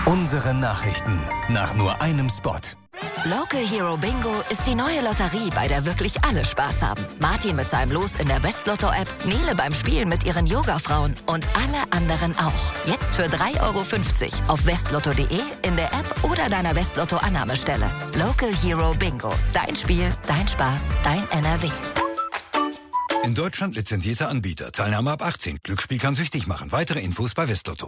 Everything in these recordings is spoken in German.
Unsere Nachrichten nach nur einem Spot. Local Hero Bingo ist die neue Lotterie, bei der wirklich alle Spaß haben. Martin mit seinem Los in der Westlotto-App, Nele beim Spielen mit ihren Yoga-Frauen und alle anderen auch. Jetzt für 3,50 € auf westlotto.de, in der App oder deiner Westlotto-Annahmestelle. Local Hero Bingo. Dein Spiel, dein Spaß, dein NRW. In Deutschland lizenzierter Anbieter. Teilnahme ab 18. Glücksspiel kann süchtig machen. Weitere Infos bei Westlotto.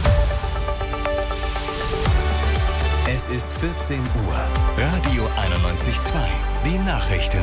Es ist 14 Uhr. Radio 91.2. Die Nachrichten.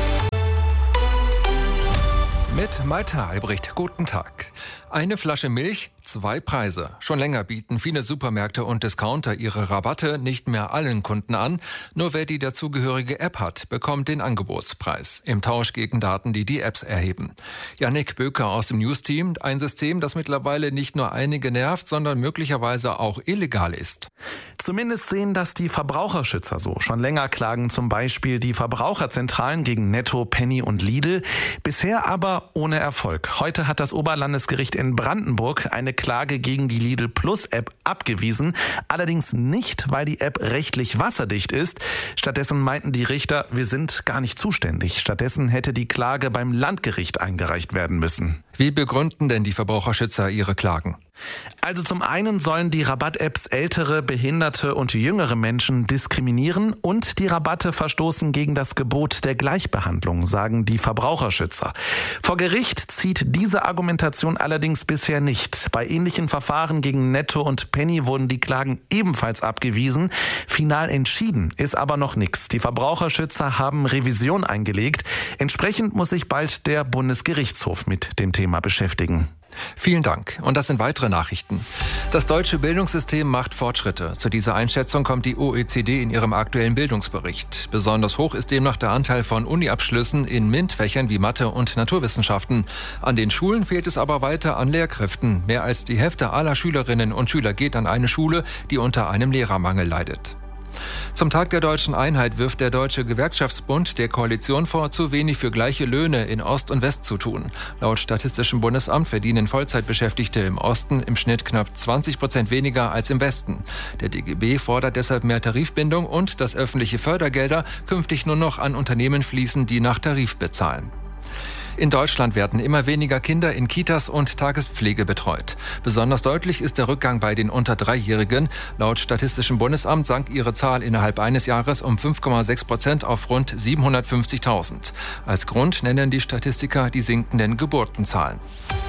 Mit Malte Albrecht, guten Tag. Eine Flasche Milch, 2 Preise. Schon länger bieten viele Supermärkte und Discounter ihre Rabatte nicht mehr allen Kunden an. Nur wer die dazugehörige App hat, bekommt den Angebotspreis. Im Tausch gegen Daten, die Apps erheben. Jannik Böker aus dem News-Team. Ein System, das mittlerweile nicht nur einige nervt, sondern möglicherweise auch illegal ist. Zumindest sehen das die Verbraucherschützer so. Schon länger klagen zum Beispiel die Verbraucherzentralen gegen Netto, Penny und Lidl. Bisher aber ohne Erfolg. Heute hat das Oberlandesgericht in Brandenburg eine Klage gegen die Lidl Plus App abgewiesen. Allerdings nicht, weil die App rechtlich wasserdicht ist. Stattdessen meinten die Richter, wir sind gar nicht zuständig. Stattdessen hätte die Klage beim Landgericht eingereicht werden müssen. Wie begründen denn die Verbraucherschützer ihre Klagen? Also zum einen sollen die Rabatt-Apps ältere, behinderte und jüngere Menschen diskriminieren und die Rabatte verstoßen gegen das Gebot der Gleichbehandlung, sagen die Verbraucherschützer. Vor Gericht zieht diese Argumentation allerdings bisher nicht. Bei ähnlichen Verfahren gegen Netto und Penny wurden die Klagen ebenfalls abgewiesen. Final entschieden ist aber noch nichts. Die Verbraucherschützer haben Revision eingelegt. Entsprechend muss sich bald der Bundesgerichtshof mit dem Thema beschäftigen. Vielen Dank. Und das sind weitere Nachrichten. Das deutsche Bildungssystem macht Fortschritte. Zu dieser Einschätzung kommt die OECD in ihrem aktuellen Bildungsbericht. Besonders hoch ist demnach der Anteil von Uni-Abschlüssen in MINT-Fächern wie Mathe und Naturwissenschaften. An den Schulen fehlt es aber weiter an Lehrkräften. Mehr als die Hälfte aller Schülerinnen und Schüler geht an eine Schule, die unter einem Lehrermangel leidet. Zum Tag der deutschen Einheit wirft der Deutsche Gewerkschaftsbund der Koalition vor, zu wenig für gleiche Löhne in Ost und West zu tun. Laut Statistischem Bundesamt verdienen Vollzeitbeschäftigte im Osten im Schnitt knapp 20% weniger als im Westen. Der DGB fordert deshalb mehr Tarifbindung und dass öffentliche Fördergelder künftig nur noch an Unternehmen fließen, die nach Tarif bezahlen. In Deutschland werden immer weniger Kinder in Kitas und Tagespflege betreut. Besonders deutlich ist der Rückgang bei den unter 3-Jährigen. Laut Statistischem Bundesamt sank ihre Zahl innerhalb eines Jahres um 5,6% auf rund 750.000. Als Grund nennen die Statistiker die sinkenden Geburtenzahlen.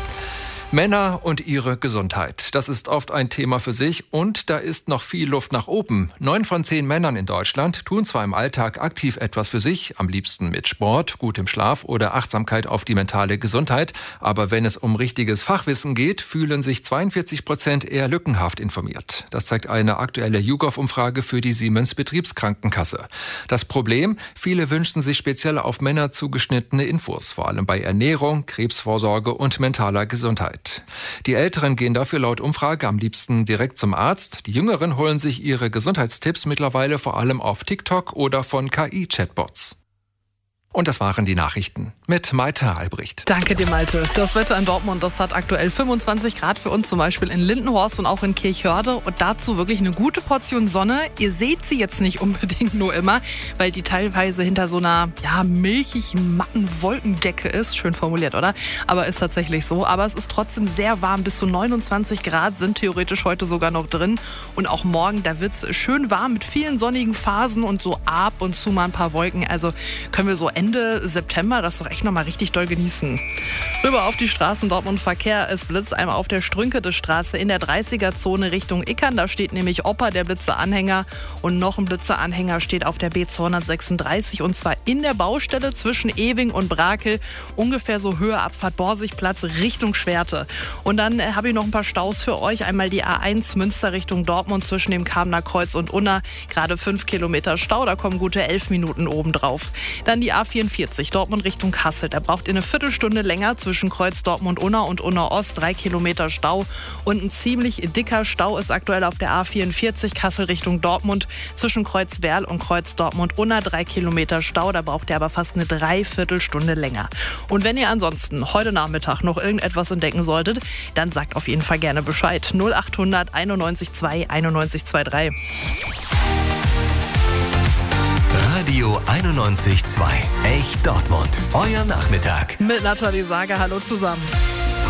Männer und ihre Gesundheit. Das ist oft ein Thema für sich und da ist noch viel Luft nach oben. 9 von 10 Männern in Deutschland tun zwar im Alltag aktiv etwas für sich, am liebsten mit Sport, gutem Schlaf oder Achtsamkeit auf die mentale Gesundheit. Aber wenn es um richtiges Fachwissen geht, fühlen sich 42% eher lückenhaft informiert. Das zeigt eine aktuelle YouGov-Umfrage für die Siemens Betriebskrankenkasse. Das Problem? Viele wünschen sich speziell auf Männer zugeschnittene Infos, vor allem bei Ernährung, Krebsvorsorge und mentaler Gesundheit. Die Älteren gehen dafür laut Umfrage am liebsten direkt zum Arzt. Die Jüngeren holen sich ihre Gesundheitstipps mittlerweile vor allem auf TikTok oder von KI-Chatbots. Und das waren die Nachrichten mit Malte Albrecht. Danke dir, Malte. Das Wetter in Dortmund, das hat aktuell 25 Grad für uns, zum Beispiel in Lindenhorst und auch in Kirchhörde. Und dazu wirklich eine gute Portion Sonne. Ihr seht sie jetzt nicht unbedingt nur immer, weil die teilweise hinter so einer milchig matten Wolkendecke ist. Schön formuliert, oder? Aber ist tatsächlich so. Aber es ist trotzdem sehr warm. Bis zu 29 Grad sind theoretisch heute sogar noch drin. Und auch morgen, da wird es schön warm mit vielen sonnigen Phasen und so ab und zu mal ein paar Wolken. Also können wir so Ende September das doch echt nochmal richtig doll genießen. Rüber auf die Straßen Dortmund Verkehr. Es blitzt einmal auf der Strünkede-Straße in der 30er-Zone Richtung Ickern. Da steht nämlich Opa, der Blitzeranhänger. Und noch ein Blitzeranhänger steht auf der B236. Und zwar in der Baustelle zwischen Ewing und Brakel. Ungefähr so Höhe Abfahrt Borsigplatz Richtung Schwerte. Und dann habe ich noch ein paar Staus für euch. Einmal die A1 Münster Richtung Dortmund zwischen dem Kamener Kreuz und Unna. Gerade 5 Kilometer Stau. Da kommen gute 11 Minuten obendrauf. Dann die A A44 Dortmund Richtung Kassel. Da braucht ihr eine Viertelstunde länger zwischen Kreuz Dortmund-Unna und Unna-Ost. 3 Kilometer Stau und ein ziemlich dicker Stau ist aktuell auf der A44 Kassel Richtung Dortmund. Zwischen Kreuz Werl und Kreuz Dortmund-Unna 3 Kilometer Stau. Da braucht ihr aber fast eine Dreiviertelstunde länger. Und wenn ihr ansonsten heute Nachmittag noch irgendetwas entdecken solltet, dann sagt auf jeden Fall gerne Bescheid. 0800 91 2 91 23. Radio 91.2. Echt Dortmund. Euer Nachmittag. Mit Nathalie Sager, hallo zusammen.